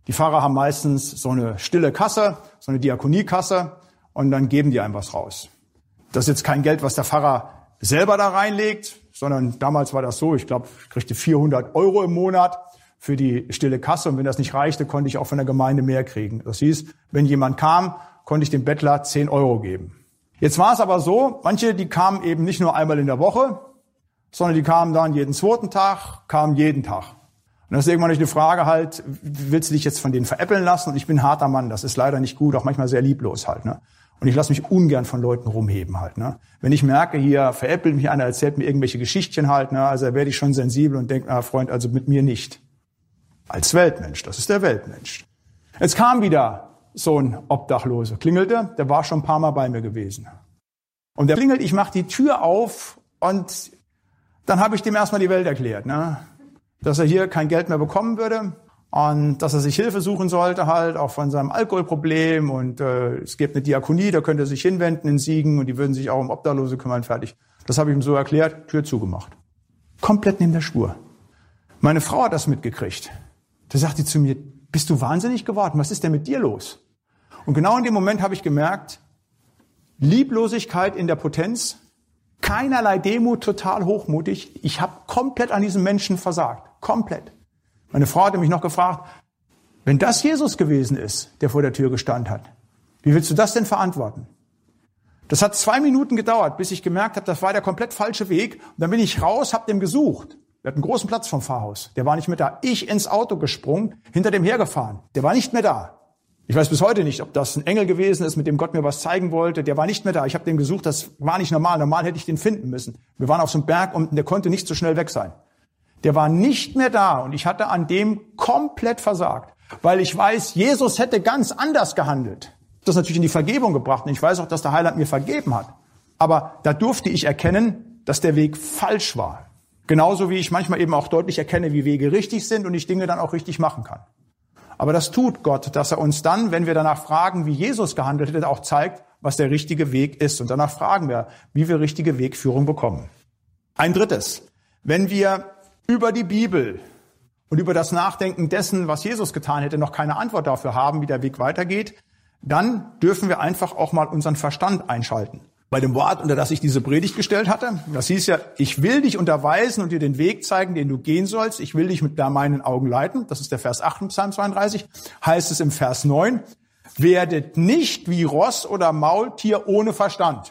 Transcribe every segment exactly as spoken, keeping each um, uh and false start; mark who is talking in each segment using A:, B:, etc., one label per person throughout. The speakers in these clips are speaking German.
A: Die Pfarrer haben meistens so eine stille Kasse, so eine Diakoniekasse und dann geben die einem was raus. Das ist jetzt kein Geld, was der Pfarrer selber da reinlegt, sondern damals war das so, ich glaube, ich kriegte vierhundert Euro im Monat für die stille Kasse und wenn das nicht reichte, konnte ich auch von der Gemeinde mehr kriegen. Das hieß, wenn jemand kam, konnte ich dem Bettler zehn Euro geben. Jetzt war es aber so, manche, die kamen eben nicht nur einmal in der Woche, sondern die kamen dann jeden zweiten Tag, kamen jeden Tag. Und das ist irgendwann nicht eine Frage halt, willst du dich jetzt von denen veräppeln lassen? Und ich bin ein harter Mann, das ist leider nicht gut, auch manchmal sehr lieblos halt, ne? Und ich lasse mich ungern von Leuten rumheben halt, ne? Wenn ich merke, hier veräppelt mich einer, erzählt mir irgendwelche Geschichtchen halt, ne? Also da werde ich schon sensibel und denke, ah Freund, also mit mir nicht. Als Weltmensch, das ist der Weltmensch. Jetzt kam wieder so ein Obdachloser, klingelte, der war schon ein paar Mal bei mir gewesen. Und der klingelt, ich mache die Tür auf und dann habe ich dem erstmal die Welt erklärt, ne? Dass er hier kein Geld mehr bekommen würde und dass er sich Hilfe suchen sollte halt, auch von seinem Alkoholproblem und äh, es gibt eine Diakonie, da könnte er sich hinwenden in Siegen und die würden sich auch um Obdachlose kümmern, fertig. Das habe ich ihm so erklärt, Tür zugemacht. Komplett neben der Spur. Meine Frau hat das mitgekriegt. Da sagt sie zu mir, bist du wahnsinnig geworden? Was ist denn mit dir los? Und genau in dem Moment habe ich gemerkt, Lieblosigkeit in der Potenz, keinerlei Demut, total hochmutig. Ich habe komplett an diesem Menschen versagt. Komplett. Meine Frau hatte mich noch gefragt, wenn das Jesus gewesen ist, der vor der Tür gestanden hat, wie willst du das denn verantworten? Das hat zwei Minuten gedauert, bis ich gemerkt habe, das war der komplett falsche Weg. Und dann bin ich raus, habe den gesucht. Wir hatten einen großen Platz vom Pfarrhaus. Der war nicht mehr da. Ich ins Auto gesprungen, hinter dem hergefahren. Der war nicht mehr da. Ich weiß bis heute nicht, ob das ein Engel gewesen ist, mit dem Gott mir was zeigen wollte. Der war nicht mehr da. Ich habe den gesucht, das war nicht normal. Normal hätte ich den finden müssen. Wir waren auf so einem Berg und der konnte nicht so schnell weg sein. Der war nicht mehr da und ich hatte an dem komplett versagt, weil ich weiß, Jesus hätte ganz anders gehandelt. Das natürlich in die Vergebung gebracht und ich weiß auch, dass der Heiland mir vergeben hat. Aber da durfte ich erkennen, dass der Weg falsch war. Genauso wie ich manchmal eben auch deutlich erkenne, wie Wege richtig sind und ich Dinge dann auch richtig machen kann. Aber das tut Gott, dass er uns dann, wenn wir danach fragen, wie Jesus gehandelt hätte, auch zeigt, was der richtige Weg ist. Und danach fragen wir, wie wir richtige Wegführung bekommen. Ein drittes, wenn wir über die Bibel und über das Nachdenken dessen, was Jesus getan hätte, noch keine Antwort dafür haben, wie der Weg weitergeht, dann dürfen wir einfach auch mal unseren Verstand einschalten. Bei dem Wort, unter das ich diese Predigt gestellt hatte, das hieß ja, ich will dich unterweisen und dir den Weg zeigen, den du gehen sollst. Ich will dich mit meinen Augen leiten. Das ist der Vers acht im Psalm zweiunddreißig. Heißt es im Vers neun, werdet nicht wie Ross oder Maultier ohne Verstand.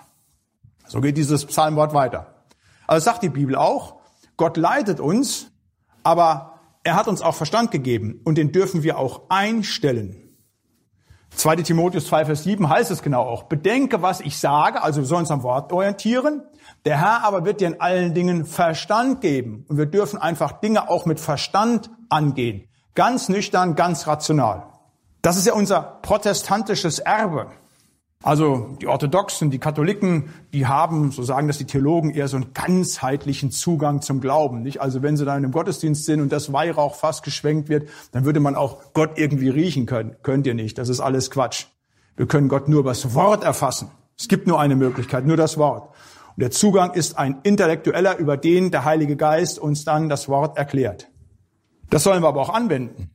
A: So geht dieses Psalmwort weiter. Also sagt die Bibel auch, Gott leitet uns, aber er hat uns auch Verstand gegeben und den dürfen wir auch einstellen. zweiter Timotheus zwei, Vers sieben heißt es genau auch, bedenke, was ich sage, also wir sollen uns am Wort orientieren. Der Herr aber wird dir in allen Dingen Verstand geben. Und wir dürfen einfach Dinge auch mit Verstand angehen. Ganz nüchtern, ganz rational. Das ist ja unser protestantisches Erbe. Also die Orthodoxen, die Katholiken, die haben, so sagen das die Theologen, eher so einen ganzheitlichen Zugang zum Glauben, nicht? Also wenn sie dann im Gottesdienst sind und das Weihrauchfass geschwenkt wird, dann würde man auch Gott irgendwie riechen können. Könnt ihr nicht, das ist alles Quatsch. Wir können Gott nur über das Wort erfassen. Es gibt nur eine Möglichkeit, nur das Wort. Und der Zugang ist ein intellektueller, über den der Heilige Geist uns dann das Wort erklärt. Das sollen wir aber auch anwenden.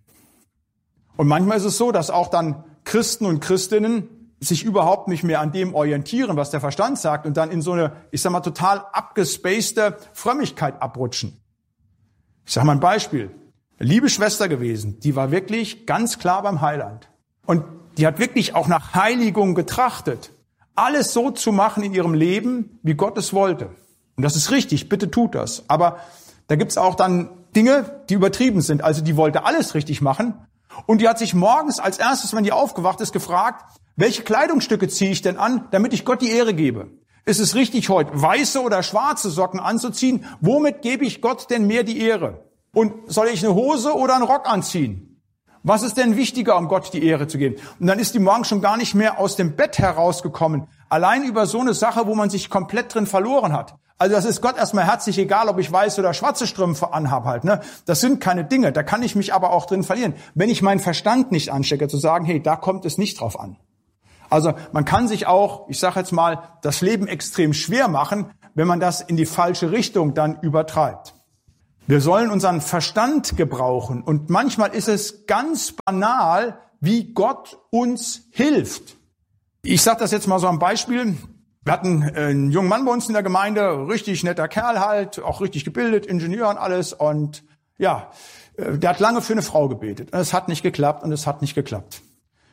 A: Und manchmal ist es so, dass auch dann Christen und Christinnen sich überhaupt nicht mehr an dem orientieren, was der Verstand sagt und dann in so eine, ich sag mal, total abgespacede Frömmigkeit abrutschen. Ich sag mal ein Beispiel. Eine liebe Schwester gewesen, die war wirklich ganz klar beim Heiland. Und die hat wirklich auch nach Heiligung getrachtet. Alles so zu machen in ihrem Leben, wie Gott es wollte. Und das ist richtig, bitte tut das. Aber da gibt's auch dann Dinge, die übertrieben sind. Also die wollte alles richtig machen. Und die hat sich morgens als erstes, wenn die aufgewacht ist, gefragt, welche Kleidungsstücke ziehe ich denn an, damit ich Gott die Ehre gebe? Ist es richtig, heute weiße oder schwarze Socken anzuziehen? Womit gebe ich Gott denn mehr die Ehre? Und soll ich eine Hose oder einen Rock anziehen? Was ist denn wichtiger, um Gott die Ehre zu geben? Und dann ist die morgen schon gar nicht mehr aus dem Bett herausgekommen. Allein über so eine Sache, wo man sich komplett drin verloren hat. Also das ist Gott erstmal herzlich egal, ob ich weiße oder schwarze Strümpfe anhab halt, ne? Das sind keine Dinge, da kann ich mich aber auch drin verlieren. Wenn ich meinen Verstand nicht anstecke, zu sagen, hey, da kommt es nicht drauf an. Also man kann sich auch, ich sage jetzt mal, das Leben extrem schwer machen, wenn man das in die falsche Richtung dann übertreibt. Wir sollen unseren Verstand gebrauchen. Und manchmal ist es ganz banal, wie Gott uns hilft. Ich sage das jetzt mal so am Beispiel. Wir hatten einen jungen Mann bei uns in der Gemeinde, richtig netter Kerl halt, auch richtig gebildet, Ingenieur und alles. Und ja, der hat lange für eine Frau gebetet. Und es hat nicht geklappt und es hat nicht geklappt.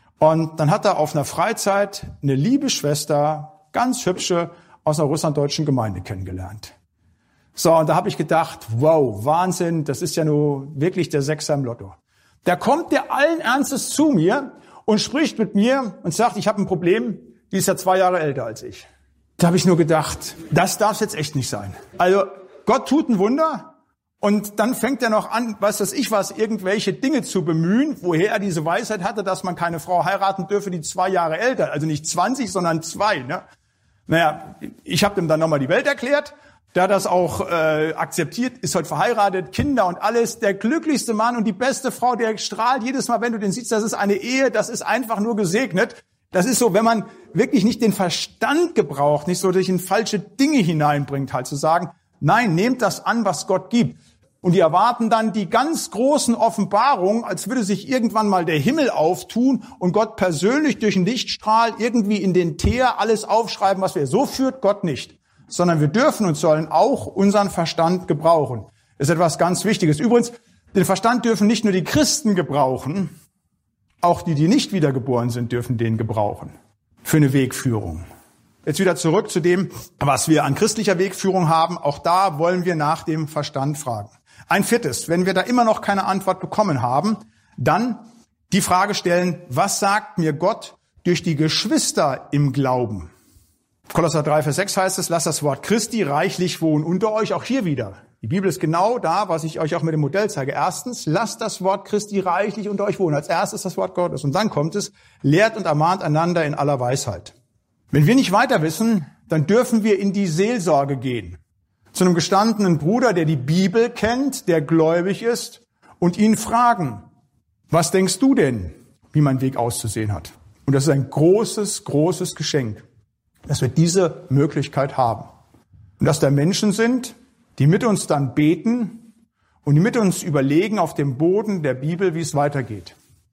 A: Und dann hat er auf einer Freizeit eine liebe Schwester, ganz hübsche, aus einer russlanddeutschen Gemeinde kennengelernt. So, und da habe ich gedacht, wow, Wahnsinn, das ist ja nur wirklich der Sechser im Lotto. Da kommt der allen Ernstes zu mir und spricht mit mir und sagt, ich habe ein Problem, die ist ja zwei Jahre älter als ich. Da habe ich nur gedacht, das darf es jetzt echt nicht sein. Also Gott tut ein Wunder und dann fängt er noch an, was weiß ich was, irgendwelche Dinge zu bemühen, woher er diese Weisheit hatte, dass man keine Frau heiraten dürfe, die zwei Jahre älter, also nicht zwanzig, sondern zwei. Ne? Naja, ich habe ihm dann nochmal die Welt erklärt. Der hat das auch äh, akzeptiert, ist heute verheiratet, Kinder und alles. Der glücklichste Mann und die beste Frau, der strahlt jedes Mal, wenn du den siehst. Das ist eine Ehe, das ist einfach nur gesegnet. Das ist so, wenn man wirklich nicht den Verstand gebraucht, nicht so durch in falsche Dinge hineinbringt, halt zu sagen, nein, nehmt das an, was Gott gibt. Und die erwarten dann die ganz großen Offenbarungen, als würde sich irgendwann mal der Himmel auftun und Gott persönlich durch einen Lichtstrahl irgendwie in den Teer alles aufschreiben, was wir. So führt Gott nicht. Sondern wir dürfen und sollen auch unseren Verstand gebrauchen. Das ist etwas ganz Wichtiges. Übrigens, den Verstand dürfen nicht nur die Christen gebrauchen, auch die, die nicht wiedergeboren sind, dürfen den gebrauchen. Für eine Wegführung. Jetzt wieder zurück zu dem, was wir an christlicher Wegführung haben. Auch da wollen wir nach dem Verstand fragen. Ein viertes, wenn wir da immer noch keine Antwort bekommen haben, dann die Frage stellen, was sagt mir Gott durch die Geschwister im Glauben? Kolosser drei, Vers sechs heißt es, lasst das Wort Christi reichlich wohnen unter euch, auch hier wieder. Die Bibel ist genau da, was ich euch auch mit dem Modell zeige. Erstens, lasst das Wort Christi reichlich unter euch wohnen. Als erstes das Wort Gottes. Und dann kommt es, lehrt und ermahnt einander in aller Weisheit. Wenn wir nicht weiter wissen, dann dürfen wir in die Seelsorge gehen. Zu einem gestandenen Bruder, der die Bibel kennt, der gläubig ist, und ihn fragen, was denkst du denn, wie mein Weg auszusehen hat? Und das ist ein großes, großes Geschenk, dass wir diese Möglichkeit haben. Und dass da Menschen sind, die mit uns dann beten und die mit uns überlegen auf dem Boden der Bibel, wie es weitergeht.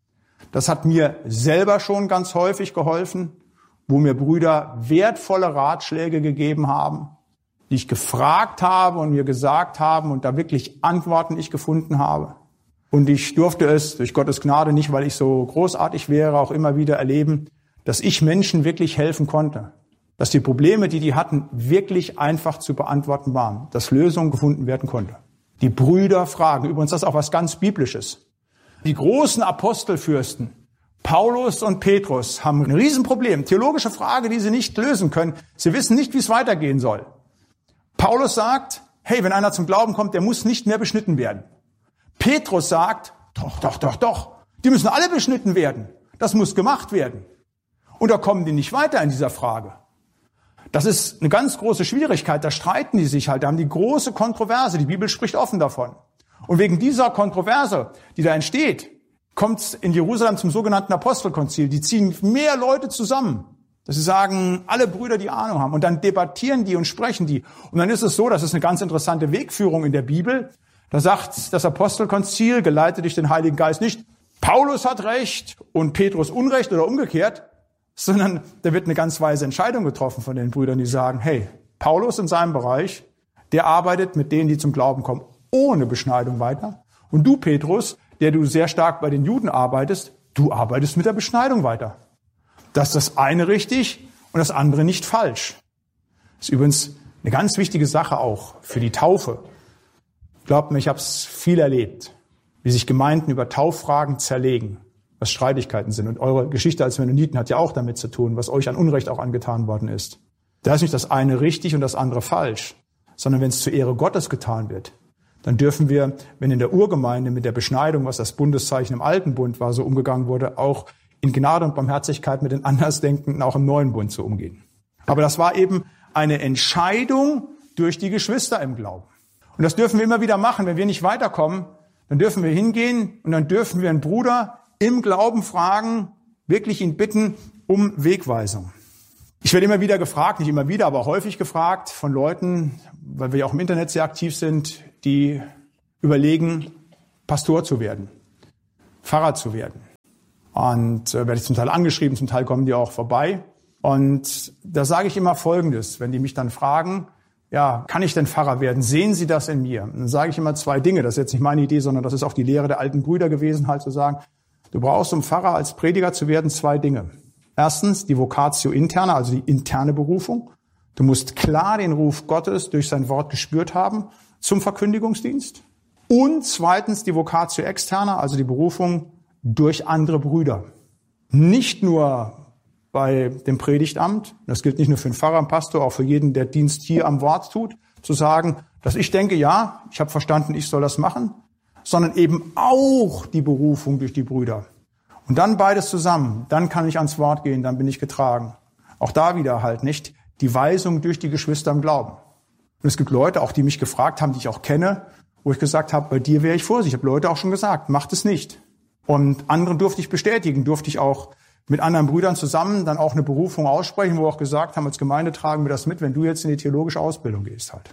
A: Das hat mir selber schon ganz häufig geholfen, wo mir Brüder wertvolle Ratschläge gegeben haben, die ich gefragt habe und mir gesagt haben und da wirklich Antworten ich gefunden habe. Und ich durfte es durch Gottes Gnade nicht, weil ich so großartig wäre, auch immer wieder erleben, dass ich Menschen wirklich helfen konnte. Dass die Probleme, die die hatten, wirklich einfach zu beantworten waren. Dass Lösungen gefunden werden konnte. Die Brüder fragen. Übrigens, das ist auch was ganz Biblisches. Die großen Apostelfürsten, Paulus und Petrus, haben ein Riesenproblem. Theologische Frage, die sie nicht lösen können. Sie wissen nicht, wie es weitergehen soll. Paulus sagt, hey, wenn einer zum Glauben kommt, der muss nicht mehr beschnitten werden. Petrus sagt, doch, doch, doch, doch, die müssen alle beschnitten werden. Das muss gemacht werden. Und da kommen die nicht weiter in dieser Frage. Das ist eine ganz große Schwierigkeit, da streiten die sich halt, da haben die große Kontroverse, die Bibel spricht offen davon. Und wegen dieser Kontroverse, die da entsteht, kommt es in Jerusalem zum sogenannten Apostelkonzil. Die ziehen mehr Leute zusammen. Dass sie sagen, alle Brüder, die Ahnung haben. Und dann debattieren die und sprechen die. Und dann ist es so, das ist eine ganz interessante Wegführung in der Bibel. Da sagt das Apostelkonzil, geleitet durch den Heiligen Geist, nicht, Paulus hat Recht und Petrus Unrecht oder umgekehrt, sondern da wird eine ganz weise Entscheidung getroffen von den Brüdern, die sagen, hey, Paulus in seinem Bereich, der arbeitet mit denen, die zum Glauben kommen, ohne Beschneidung weiter. Und du, Petrus, der du sehr stark bei den Juden arbeitest, du arbeitest mit der Beschneidung weiter. Das ist das eine richtig und das andere nicht falsch. Das ist übrigens eine ganz wichtige Sache auch für die Taufe. Glaubt mir, ich habe es viel erlebt, wie sich Gemeinden über Tauffragen zerlegen, was Streitigkeiten sind. Und eure Geschichte als Mennoniten hat ja auch damit zu tun, was euch an Unrecht auch angetan worden ist. Da ist nicht das eine richtig und das andere falsch, sondern wenn es zur Ehre Gottes getan wird, dann dürfen wir, wenn in der Urgemeinde mit der Beschneidung, was das Bundeszeichen im Alten Bund war, so umgegangen wurde, auch in Gnade und Barmherzigkeit mit den Andersdenkenden auch im neuen Bund zu umgehen. Aber das war eben eine Entscheidung durch die Geschwister im Glauben. Und das dürfen wir immer wieder machen. Wenn wir nicht weiterkommen, dann dürfen wir hingehen und dann dürfen wir einen Bruder im Glauben fragen, wirklich ihn bitten um Wegweisung. Ich werde immer wieder gefragt, nicht immer wieder, aber häufig gefragt von Leuten, weil wir ja auch im Internet sehr aktiv sind, die überlegen, Pastor zu werden, Pfarrer zu werden. Und äh, werde ich zum Teil angeschrieben, zum Teil kommen die auch vorbei. Und da sage ich immer Folgendes, wenn die mich dann fragen, ja, kann ich denn Pfarrer werden? Sehen Sie das in mir? Und dann sage ich immer zwei Dinge. Das ist jetzt nicht meine Idee, sondern das ist auch die Lehre der alten Brüder gewesen, halt zu sagen, du brauchst, um Pfarrer als Prediger zu werden, zwei Dinge. Erstens die Vocatio interna, also die interne Berufung. Du musst klar den Ruf Gottes durch sein Wort gespürt haben zum Verkündigungsdienst. Und zweitens die Vocatio externa, also die Berufung durch andere Brüder. Nicht nur bei dem Predigtamt, das gilt nicht nur für den Pfarrer und Pastor, auch für jeden, der Dienst hier am Wort tut, zu sagen, dass ich denke, ja, ich habe verstanden, ich soll das machen, sondern eben auch die Berufung durch die Brüder. Und dann beides zusammen, dann kann ich ans Wort gehen, dann bin ich getragen. Auch da wieder halt nicht die Weisung durch die Geschwister im Glauben. Und es gibt Leute, auch die mich gefragt haben, die ich auch kenne, wo ich gesagt habe, bei dir wäre ich vorsichtig. Ich habe Leute auch schon gesagt, macht es nicht. Und anderen durfte ich bestätigen, durfte ich auch mit anderen Brüdern zusammen dann auch eine Berufung aussprechen, wo wir auch gesagt haben, als Gemeinde tragen wir das mit, wenn du jetzt in die theologische Ausbildung gehst halt.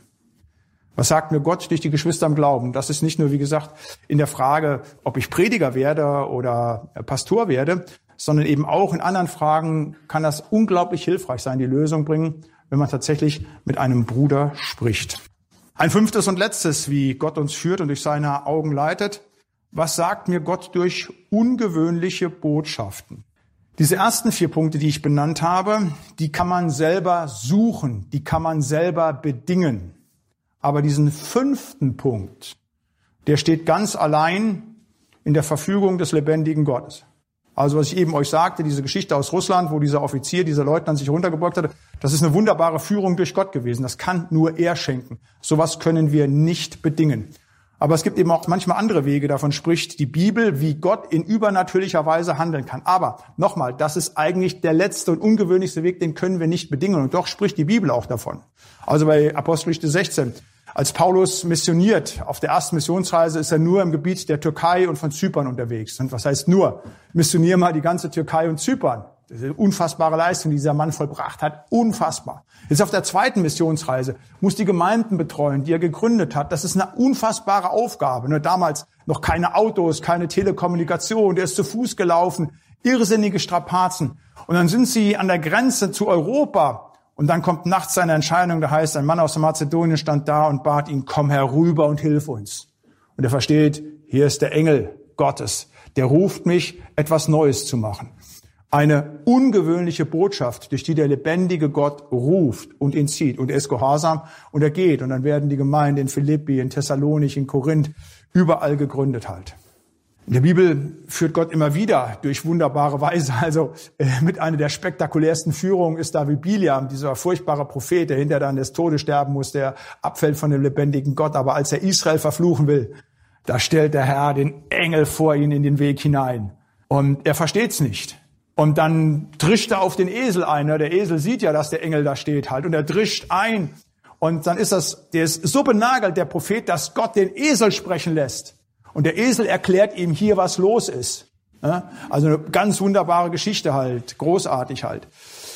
A: Was sagt mir Gott durch die Geschwister im Glauben? Das ist nicht nur, wie gesagt, in der Frage, ob ich Prediger werde oder Pastor werde, sondern eben auch in anderen Fragen kann das unglaublich hilfreich sein, die Lösung bringen, wenn man tatsächlich mit einem Bruder spricht. Ein fünftes und letztes, wie Gott uns führt und durch seine Augen leitet. Was sagt mir Gott durch ungewöhnliche Botschaften? Diese ersten vier Punkte, die ich benannt habe, die kann man selber suchen, die kann man selber bedingen. Aber diesen fünften Punkt, der steht ganz allein in der Verfügung des lebendigen Gottes. Also was ich eben euch sagte, diese Geschichte aus Russland, wo dieser Offizier, dieser Leutnant sich runtergebeugt hatte, das ist eine wunderbare Führung durch Gott gewesen. Das kann nur er schenken. Sowas können wir nicht bedingen. Aber es gibt eben auch manchmal andere Wege, davon spricht die Bibel, wie Gott in übernatürlicher Weise handeln kann. Aber nochmal, das ist eigentlich der letzte und ungewöhnlichste Weg, den können wir nicht bedingen. Und doch spricht die Bibel auch davon. Also bei Apostelgeschichte sechzehn, als Paulus missioniert, auf der ersten Missionsreise ist er nur im Gebiet der Türkei und von Zypern unterwegs. Und was heißt nur? Missionier mal die ganze Türkei und Zypern. Das ist eine unfassbare Leistung, die dieser Mann vollbracht hat. Unfassbar. Jetzt auf der zweiten Missionsreise muss die Gemeinden betreuen, die er gegründet hat. Das ist eine unfassbare Aufgabe. Nur damals noch keine Autos, keine Telekommunikation. Der ist zu Fuß gelaufen. Irrsinnige Strapazen. Und dann sind sie an der Grenze zu Europa. Und dann kommt nachts seine Entscheidung, da heißt, ein Mann aus Mazedonien stand da und bat ihn, komm herüber und hilf uns. Und er versteht, hier ist der Engel Gottes. Der ruft mich, etwas Neues zu machen. Eine ungewöhnliche Botschaft, durch die der lebendige Gott ruft und ihn zieht. Und er ist gehorsam und er geht. Und dann werden die Gemeinden in Philippi, in Thessalonich, in Korinth überall gegründet halt. In der Bibel führt Gott immer wieder durch wunderbare Weise. Also äh, mit einer der spektakulärsten Führungen ist David Biliam, dieser furchtbare Prophet, der hinterher dann des Todes sterben muss, der abfällt von dem lebendigen Gott. Aber als er Israel verfluchen will, da stellt der Herr den Engel vor ihn in den Weg hinein. Und er versteht's nicht. Und dann drischt er auf den Esel ein. Der Esel sieht ja, dass der Engel da steht halt. Und er drischt ein. Und dann ist das, der ist so benagelt, der Prophet, dass Gott den Esel sprechen lässt. Und der Esel erklärt ihm hier, was los ist. Also eine ganz wunderbare Geschichte halt. Großartig halt.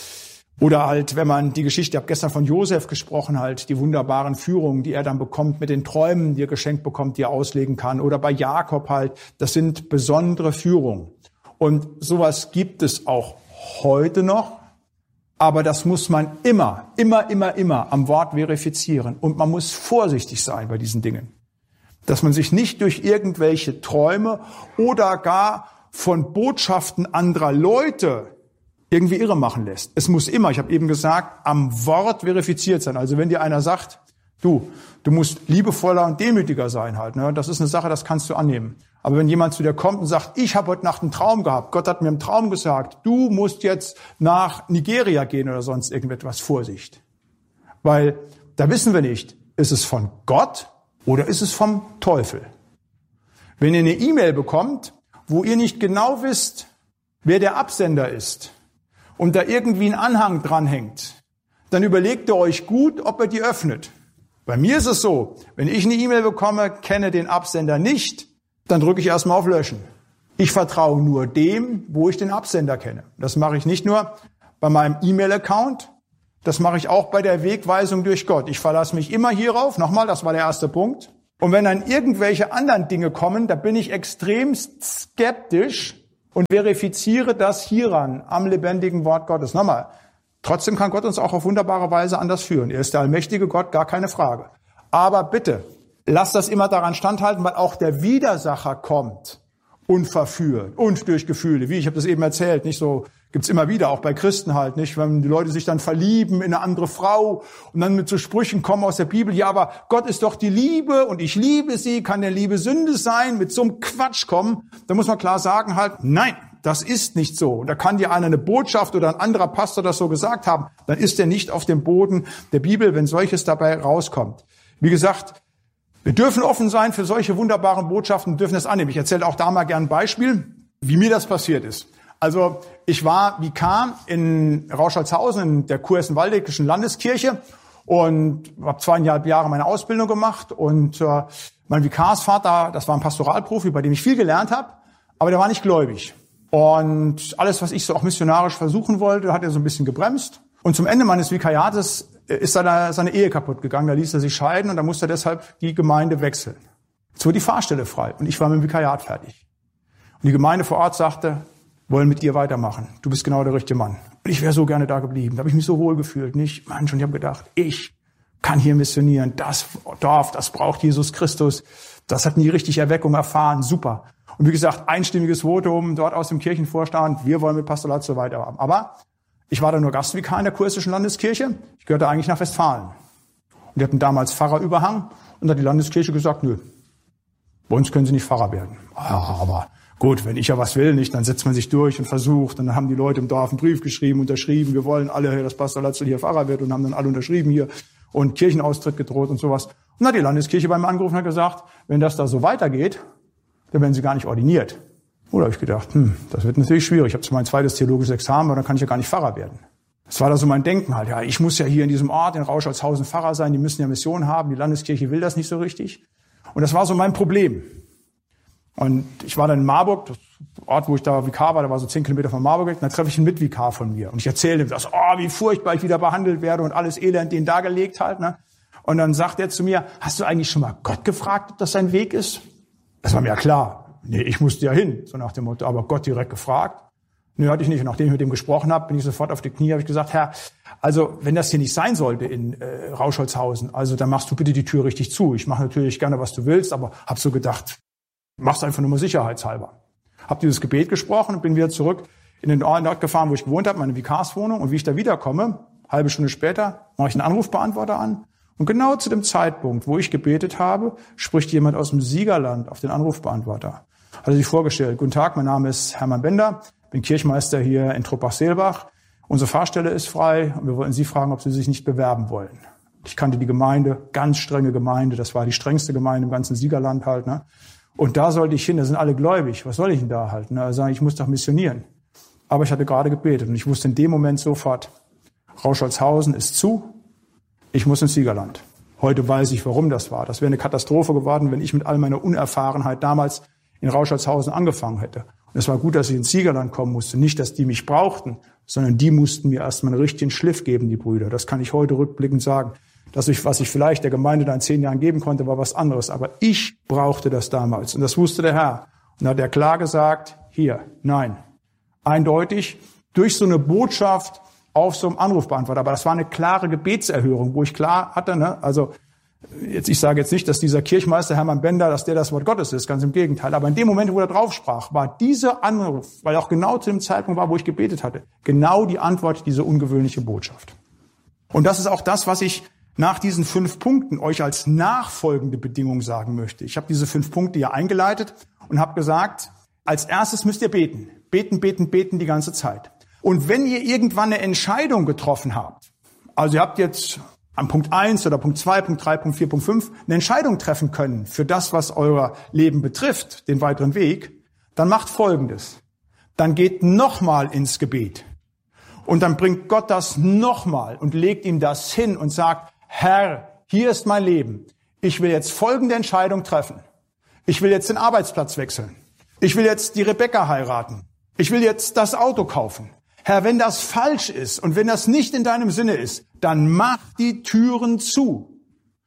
A: Oder halt, wenn man die Geschichte, ich habe gestern von Josef gesprochen halt, die wunderbaren Führungen, die er dann bekommt mit den Träumen, die er geschenkt bekommt, die er auslegen kann. Oder bei Jakob halt. Das sind besondere Führungen. Und sowas gibt es auch heute noch, aber das muss man immer, immer, immer, immer am Wort verifizieren. Und man muss vorsichtig sein bei diesen Dingen, dass man sich nicht durch irgendwelche Träume oder gar von Botschaften anderer Leute irgendwie irre machen lässt. Es muss immer, ich habe eben gesagt, am Wort verifiziert sein. Also wenn dir einer sagt, du, du musst liebevoller und demütiger sein halt, ne? Das ist eine Sache, das kannst du annehmen. Aber wenn jemand zu dir kommt und sagt, ich habe heute Nacht einen Traum gehabt, Gott hat mir im Traum gesagt, du musst jetzt nach Nigeria gehen oder sonst irgendetwas, Vorsicht. Weil da wissen wir nicht, ist es von Gott oder ist es vom Teufel? Wenn ihr eine E-Mail bekommt, wo ihr nicht genau wisst, wer der Absender ist und da irgendwie ein Anhang dranhängt, dann überlegt ihr euch gut, ob ihr die öffnet. Bei mir ist es so, wenn ich eine E-Mail bekomme, kenne den Absender nicht, dann drücke ich erstmal auf Löschen. Ich vertraue nur dem, wo ich den Absender kenne. Das mache ich nicht nur bei meinem E-Mail-Account, das mache ich auch bei der Wegweisung durch Gott. Ich verlasse mich immer hierauf, nochmal, das war der erste Punkt, Und wenn dann irgendwelche anderen Dinge kommen, da bin ich extrem skeptisch und verifiziere das hieran am lebendigen Wort Gottes. Nochmal, trotzdem kann Gott uns auch auf wunderbare Weise anders führen. Er ist der allmächtige Gott, gar keine Frage. Aber bitte, lasst das immer daran standhalten, weil auch der Widersacher kommt und verführt und durch Gefühle. Wie, ich habe das eben erzählt, nicht so, gibt's immer wieder, auch bei Christen halt, nicht, wenn die Leute sich dann verlieben in eine andere Frau und dann mit so Sprüchen kommen aus der Bibel, ja, aber Gott ist doch die Liebe und ich liebe sie, kann der Liebe Sünde sein, mit so einem Quatsch kommen, da muss man klar sagen halt, nein, das ist nicht so. Und da kann dir einer eine Botschaft oder ein anderer Pastor das so gesagt haben, dann ist er nicht auf dem Boden der Bibel, wenn solches dabei rauskommt. Wie gesagt, wir dürfen offen sein für solche wunderbaren Botschaften, dürfen das annehmen. Ich erzähle auch da mal gern ein Beispiel, wie mir das passiert ist. Also ich war Vikar in Rauscholzhausen in der Kurhessen-Waldeckischen Landeskirche und habe zweieinhalb Jahre meine Ausbildung gemacht. Und äh, mein Vikarsvater, das war ein Pastoralprofi, bei dem ich viel gelernt habe, aber der war nicht gläubig. Und alles, was ich so auch missionarisch versuchen wollte, hat er so ein bisschen gebremst. Und zum Ende meines Vikariates ist seine, seine Ehe kaputt gegangen. Da ließ er sich scheiden und da musste er deshalb die Gemeinde wechseln. Jetzt wurde die Fahrstelle frei und ich war mit dem Vikariat fertig. Und die Gemeinde vor Ort sagte, wollen mit dir weitermachen. Du bist genau der richtige Mann. Und ich wäre so gerne da geblieben. Da habe ich mich so wohl gefühlt. Nicht, Mensch, und ich habe gedacht, ich kann hier missionieren. Das Dorf, das braucht Jesus Christus. Das hat nie richtig Erweckung erfahren. Super. Und wie gesagt, einstimmiges Votum dort aus dem Kirchenvorstand. Wir wollen mit Pastor Latzo weiterhaben. Aber ich war da nur Gastvikar in der Kurhessischen Landeskirche. Ich gehörte eigentlich nach Westfalen. Und die hatten damals Pfarrerüberhang. Und da hat die Landeskirche gesagt, nö, bei uns können Sie nicht Pfarrer werden. Ja, aber gut, wenn ich ja was will, nicht, dann setzt man sich durch und versucht. Und dann haben die Leute im Dorf einen Brief geschrieben, unterschrieben. Wir wollen alle, dass Pastor Latzo hier Pfarrer wird. Und haben dann alle unterschrieben hier und Kirchenaustritt gedroht und sowas. Und dann hat die Landeskirche bei mir angerufen und hat gesagt, wenn das da so weitergeht, dann werden Sie gar nicht ordiniert. Oder habe ich gedacht, hm, das wird natürlich schwierig. Ich habe zwar mein zweites theologisches Examen, aber dann kann ich ja gar nicht Pfarrer werden. Das war da so mein Denken halt. Ja, ich muss ja hier in diesem Ort, in Rauscholzhausen, Pfarrer sein. Die müssen ja Mission haben. Die Landeskirche will das nicht so richtig. Und das war so mein Problem. Und ich war dann in Marburg, das Ort, wo ich da Vikar war, da war so zehn Kilometer von Marburg weg. Und da treffe ich einen Mitvikar von mir. Und ich erzähle ihm das, oh, wie furchtbar ich wieder behandelt werde und alles Elend, den dargelegt halt. Ne? Und dann sagt er zu mir, hast du eigentlich schon mal Gott gefragt, ob das sein Weg ist? Das war mir ja klar. Nee, ich musste ja hin, so nach dem Motto, aber Gott direkt gefragt? Nee, hatte ich nicht. Und nachdem ich mit dem gesprochen habe, bin ich sofort auf die Knie, habe ich gesagt, Herr, also wenn das hier nicht sein sollte in äh, Rauscholzhausen, also dann machst du bitte die Tür richtig zu. Ich mache natürlich gerne, was du willst, aber habe so gedacht, mach's einfach nur mal sicherheitshalber. Hab dieses Gebet gesprochen und bin wieder zurück in den Ort gefahren, wo ich gewohnt habe, meine Vikarswohnung. Und wie ich da wiederkomme, halbe Stunde später, mache ich einen Anrufbeantworter an. Und genau zu dem Zeitpunkt, wo ich gebetet habe, spricht jemand aus dem Siegerland auf den Anrufbeantworter. Hat er sich vorgestellt, guten Tag, mein Name ist Hermann Bender, bin Kirchmeister hier in Truppach-Seelbach. Unsere Fahrstelle ist frei und wir wollten Sie fragen, ob Sie sich nicht bewerben wollen. Ich kannte die Gemeinde, ganz strenge Gemeinde, das war die strengste Gemeinde im ganzen Siegerland halt. Ne? Und da sollte ich hin, da sind alle gläubig, was soll ich denn da halt? Ne? Also ich muss doch missionieren. Aber ich hatte gerade gebetet und ich wusste in dem Moment sofort, Rauscholzhausen ist zu, ich muss ins Siegerland. Heute weiß ich, warum das war. Das wäre eine Katastrophe geworden, wenn ich mit all meiner Unerfahrenheit damals in Rauscholzhausen angefangen hätte. Und es war gut, dass ich ins Siegerland kommen musste. Nicht, dass die mich brauchten, sondern die mussten mir erstmal einen richtigen Schliff geben, die Brüder. Das kann ich heute rückblickend sagen. Dass ich, was ich vielleicht der Gemeinde da in zehn Jahren geben konnte, war was anderes. Aber ich brauchte das damals. Und das wusste der Herr. Und da hat er klar gesagt, hier, nein. Eindeutig, durch so eine Botschaft auf so einem Anrufbeantworter. Aber das war eine klare Gebetserhörung, wo ich klar hatte, ne, also, jetzt, ich sage jetzt nicht, dass dieser Kirchmeister Hermann Bender, dass der das Wort Gottes ist, ganz im Gegenteil. Aber in dem Moment, wo er drauf sprach, war dieser Anruf, weil auch genau zu dem Zeitpunkt war, wo ich gebetet hatte, genau die Antwort, diese ungewöhnliche Botschaft. Und das ist auch das, was ich nach diesen fünf Punkten euch als nachfolgende Bedingung sagen möchte. Ich habe diese fünf Punkte ja eingeleitet und habe gesagt, als erstes müsst ihr beten. Beten, beten, beten die ganze Zeit. Und wenn ihr irgendwann eine Entscheidung getroffen habt, also ihr habt jetzt am Punkt eins oder Punkt zwei, Punkt drei, Punkt vier, Punkt fünf eine Entscheidung treffen können für das, was euer Leben betrifft, den weiteren Weg, dann macht Folgendes. Dann geht nochmal ins Gebet. Und dann bringt Gott das nochmal und legt ihm das hin und sagt, Herr, hier ist mein Leben. Ich will jetzt folgende Entscheidung treffen. Ich will jetzt den Arbeitsplatz wechseln. Ich will jetzt die Rebecca heiraten. Ich will jetzt das Auto kaufen. Herr, wenn das falsch ist und wenn das nicht in deinem Sinne ist, dann mach die Türen zu.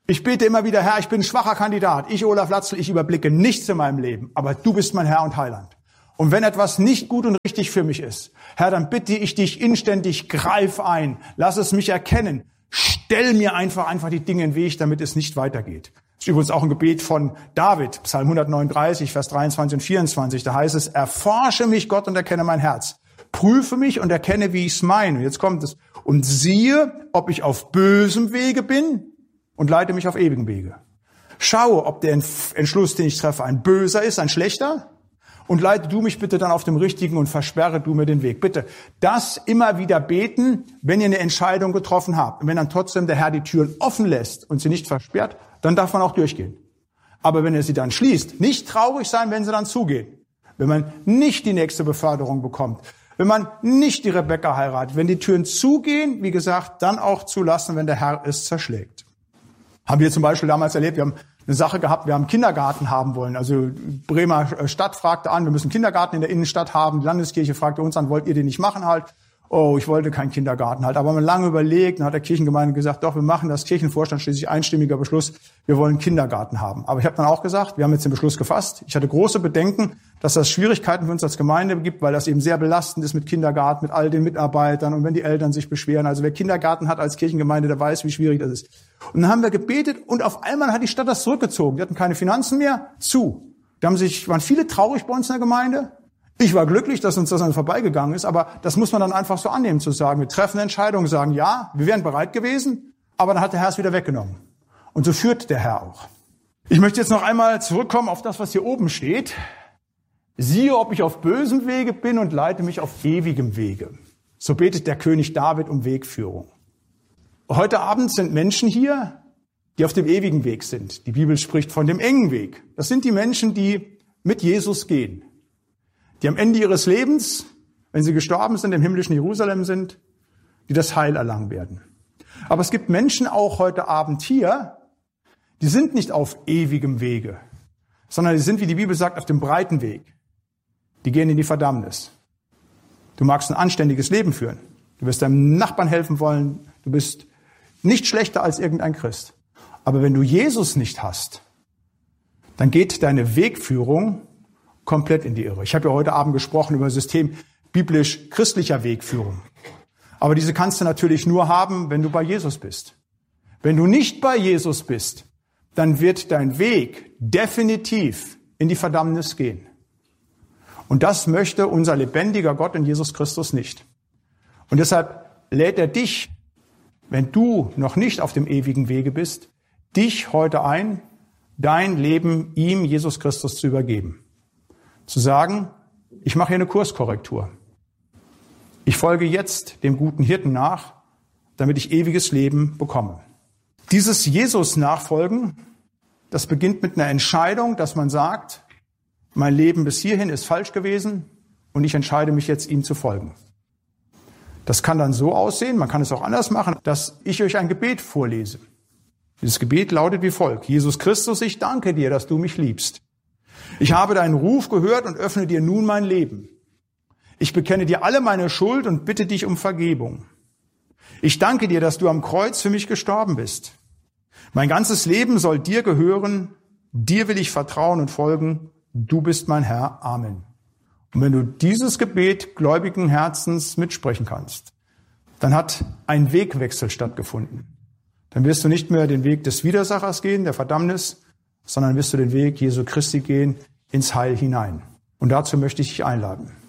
A: Ich bete immer wieder, Herr, ich bin ein schwacher Kandidat. Ich, Olaf Latzel, ich überblicke nichts in meinem Leben. Aber du bist mein Herr und Heiland. Und wenn etwas nicht gut und richtig für mich ist, Herr, dann bitte ich dich inständig, greif ein. Lass es mich erkennen. Stell mir einfach, einfach die Dinge in den Weg, damit es nicht weitergeht. Das ist übrigens auch ein Gebet von David, Psalm hundertneununddreißig, Vers dreiundzwanzig und vierundzwanzig. Da heißt es, erforsche mich, Gott, und erkenne mein Herz. Prüfe mich und erkenne, wie ich es meine. Und jetzt kommt es. Und siehe, ob ich auf bösem Wege bin und leite mich auf ewigen Wege. Schaue, ob der Entschluss, den ich treffe, ein böser ist, ein schlechter. Und leite du mich bitte dann auf dem richtigen und versperre du mir den Weg. Bitte das immer wieder beten, wenn ihr eine Entscheidung getroffen habt. Und wenn dann trotzdem der Herr die Türen offen lässt und sie nicht versperrt, dann darf man auch durchgehen. Aber wenn er sie dann schließt, nicht traurig sein, wenn sie dann zugehen. Wenn man nicht die nächste Beförderung bekommt. Wenn man nicht die Rebecca heiratet. Wenn die Türen zugehen, wie gesagt, dann auch zulassen, wenn der Herr es zerschlägt. Haben wir zum Beispiel damals erlebt, wir haben eine Sache gehabt, wir haben einen Kindergarten haben wollen. Also Bremer Stadt fragte an, wir müssen einen Kindergarten in der Innenstadt haben. Die Landeskirche fragte uns an, wollt ihr den nicht machen halt? Oh, ich wollte keinen Kindergarten halt. Aber man lange überlegt, dann hat der Kirchengemeinde gesagt, doch, wir machen das. Kirchenvorstand schließlich einstimmiger Beschluss, wir wollen einen Kindergarten haben. Aber ich habe dann auch gesagt, wir haben jetzt den Beschluss gefasst. Ich hatte große Bedenken, dass das Schwierigkeiten für uns als Gemeinde gibt, weil das eben sehr belastend ist mit Kindergarten, mit all den Mitarbeitern und wenn die Eltern sich beschweren. Also wer Kindergarten hat als Kirchengemeinde, der weiß, wie schwierig das ist. Und dann haben wir gebetet und auf einmal hat die Stadt das zurückgezogen. Die hatten keine Finanzen mehr, zu. Da haben sich, waren viele traurig bei uns in der Gemeinde. Ich war glücklich, dass uns das dann vorbeigegangen ist, aber das muss man dann einfach so annehmen, zu sagen, wir treffen eine Entscheidung, sagen, ja, wir wären bereit gewesen, aber dann hat der Herr es wieder weggenommen. Und so führt der Herr auch. Ich möchte jetzt noch einmal zurückkommen auf das, was hier oben steht. Siehe, ob ich auf bösem Wege bin und leite mich auf ewigem Wege. So betet der König David um Wegführung. Heute Abend sind Menschen hier, die auf dem ewigen Weg sind. Die Bibel spricht von dem engen Weg. Das sind die Menschen, die mit Jesus gehen. Die am Ende ihres Lebens, wenn sie gestorben sind, im himmlischen Jerusalem sind, die das Heil erlangen werden. Aber es gibt Menschen auch heute Abend hier, die sind nicht auf ewigem Wege, sondern die sind, wie die Bibel sagt, auf dem breiten Weg. Die gehen in die Verdammnis. Du magst ein anständiges Leben führen. Du wirst deinem Nachbarn helfen wollen. Du bist nicht schlechter als irgendein Christ. Aber wenn du Jesus nicht hast, dann geht deine Wegführung komplett in die Irre. Ich habe ja heute Abend gesprochen über ein System biblisch-christlicher Wegführung. Aber diese kannst du natürlich nur haben, wenn du bei Jesus bist. Wenn du nicht bei Jesus bist, dann wird dein Weg definitiv in die Verdammnis gehen. Und das möchte unser lebendiger Gott in Jesus Christus nicht. Und deshalb lädt er dich, wenn du noch nicht auf dem ewigen Wege bist, dich heute ein, dein Leben ihm, Jesus Christus, zu übergeben. Zu sagen, ich mache hier eine Kurskorrektur. Ich folge jetzt dem guten Hirten nach, damit ich ewiges Leben bekomme. Dieses Jesus-Nachfolgen, das beginnt mit einer Entscheidung, dass man sagt, mein Leben bis hierhin ist falsch gewesen und ich entscheide mich jetzt, ihm zu folgen. Das kann dann so aussehen, man kann es auch anders machen, dass ich euch ein Gebet vorlese. Dieses Gebet lautet wie folgt. Jesus Christus, ich danke dir, dass du mich liebst. Ich habe deinen Ruf gehört und öffne dir nun mein Leben. Ich bekenne dir alle meine Schuld und bitte dich um Vergebung. Ich danke dir, dass du am Kreuz für mich gestorben bist. Mein ganzes Leben soll dir gehören. Dir will ich vertrauen und folgen. Du bist mein Herr. Amen. Und wenn du dieses Gebet gläubigen Herzens mitsprechen kannst, dann hat ein Wegwechsel stattgefunden. Dann wirst du nicht mehr den Weg des Widersachers gehen, der Verdammnis, sondern wirst du den Weg Jesu Christi gehen, ins Heil hinein. Und dazu möchte ich dich einladen.